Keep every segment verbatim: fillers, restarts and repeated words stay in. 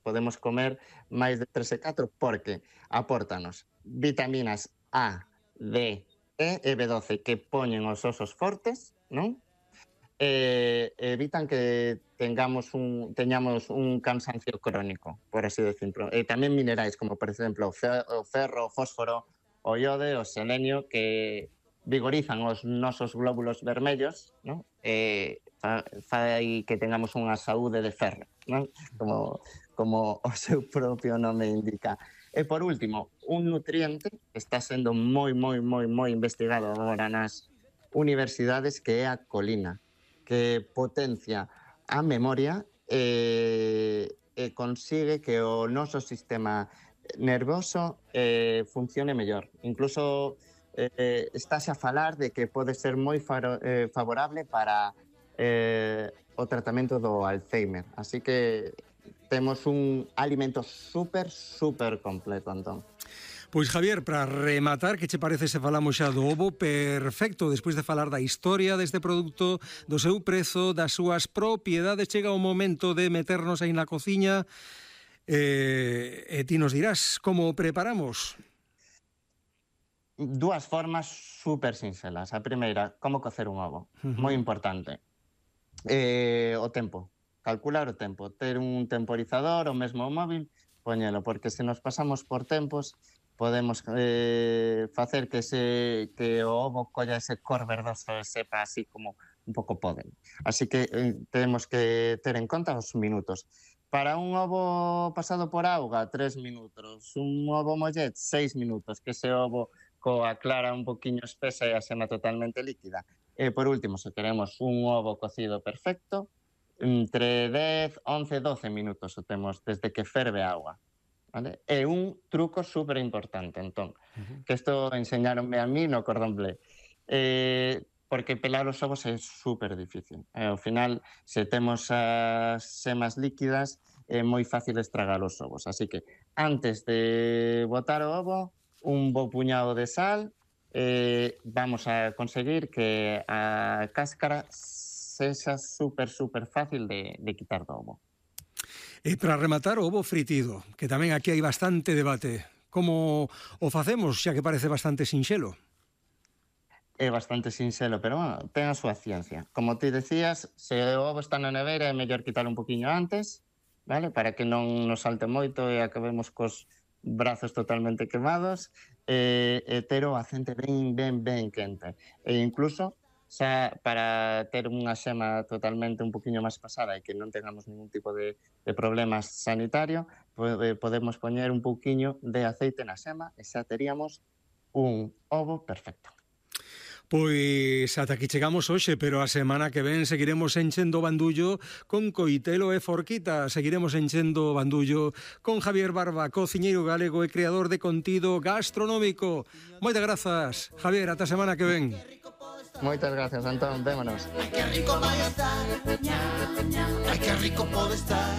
podemos comer máis de tres e catro porque apórtanos vitaminas A, D, E e B doce que poñen os osos fortes, non? Eh, evitan que tengamos un, teñamos un cansancio crónico, por así decirlo. E tamén minerais, como por exemplo o ferro, o fósforo, o iode, o selenio, que vigorizan os nosos glóbulos vermellos, non? E fai que tengamos unha saúde de ferro, non? Como, como o seu propio nome indica. E por último, un nutriente que está sendo moi, moi, moi, moi investigado agora nas universidades, que é a colina, que potencia a memoria e, e consigue que o noso sistema nervoso eh, funcione mellor. Incluso eh, estáse a falar de que pode ser moi faro, eh, favorable para eh, o tratamento do Alzheimer. Así que temos un alimento super, super completo, Antón. Pois Javier, para rematar, que che parece se falamos xa do ovo? Perfecto, despois de falar da historia deste produto, do seu prezo, das súas propiedades, chega o momento de meternos aí na cociña eh, e ti nos dirás como o preparamos. Dúas formas super sinxelas. A primeira, como cocer un ovo. Uh-huh. Moi importante. Eh, o tempo. Calcular o tempo. Ter un temporizador, o mesmo o móvil, poñelo, porque se nos pasamos por tempos, podemos eh, facer que, se, que o ovo colla ese cor verdoso e sepa así como un pouco poden. Así que eh, temos que ter en conta os minutos. Para un ovo pasado por auga, tres minutos. Un ovo mollet, seis minutos. Que ese ovo coa clara un poquinho espesa e a xema totalmente líquida. E por último, se queremos un ovo cocido perfecto, entre dez, once, doce minutos o temos desde que ferve a auga. Vale? É un truco super importante, entón, uh-huh. que isto enseñaronme a mí no cordón bleu. Eh, porque pelar os ovos é super difícil. E, ao final, se temos as semas líquidas, é moi fácil estragar os ovos. Así que, antes de botar o ovo, un bo puñado de sal, eh, vamos a conseguir que a cáscara sexa super, super fácil de, de quitar do ovo. E para rematar, o ovo fritido, que tamén aquí hai bastante debate. Como o facemos, xa que parece bastante sinxelo? É bastante sinxelo, pero bueno, ten a súa ciencia. Como ti decías, se o ovo está na neveira é mellor quitar un poquinho antes, vale? Para que non nos salte moito e acabemos cos brazos totalmente quemados, e, e ter o acente ben, ben, ben quente. E incluso, xa para ter unha xema totalmente un poquinho máis pasada e que non tengamos ningún tipo de, de problema sanitario, podemos poñer un poquinho de aceite na xema e xa teríamos un ovo perfecto. Pois ata aquí chegamos hoxe, pero a semana que ven seguiremos enchendo o bandullo con coitelo e forquita. Seguiremos enchendo o bandullo con Javier Barba, cociñeiro galego e creador de contido gastronómico. Moitas grazas, Javier, ata a semana que ven. Moitas gracias, Antón, vémonos. Ai, que rico vai estar, ai, que rico pode estar,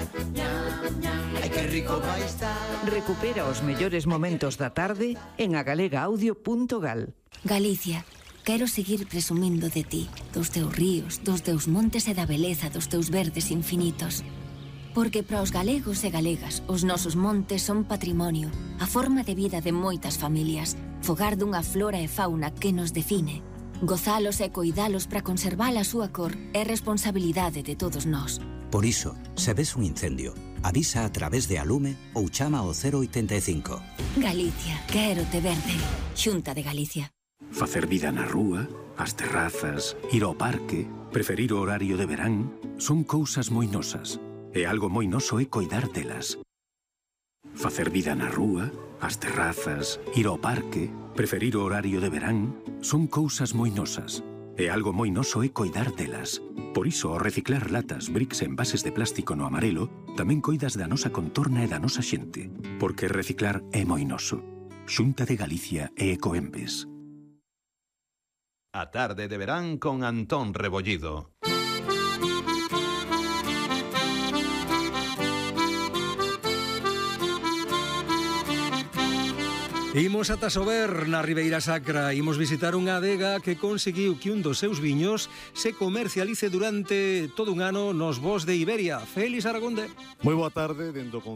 ai, que rico vai estar. Recupera os mellores momentos da tarde en agalegaaudio punto gal. Galicia, quero seguir presumindo de ti, dos teus ríos, dos teus montes e da beleza dos teus verdes infinitos. Porque para os galegos e galegas, os nosos montes son patrimonio, a forma de vida de moitas familias, fogar dunha flora e fauna que nos define. Gozalos e coidalos para conservar a súa cor é responsabilidade de todos nós. Por iso, se ves un incendio, avisa a través de Alume ou chama ao cero oitenta e cinco. Galicia, quero te verde. Xunta de Galicia. Facer vida na rúa, as terrazas, ir ao parque, preferir o horario de verán, son cousas moi nosas. E algo moi noso é coidar delas. Facer vida na rúa, as terrazas, ir ao parque, preferir o horario de verán, son cousas moi nosas. E algo moi noso é coidar delas. Por iso, ao reciclar latas, bricks e envases de plástico no amarelo, tamén coidas da nosa contorna e da nosa xente. Porque reciclar é moi noso. Xunta de Galicia e Ecoembes. A tarde de verán con Antón Rebollido. Imos ata Sober, na Ribeira Sacra. Imos visitar unha adega que conseguiu que un dos seus viños se comercialice durante todo un ano nos bosques de Iberia. Félix Aragonde. Moi boa tarde, dentro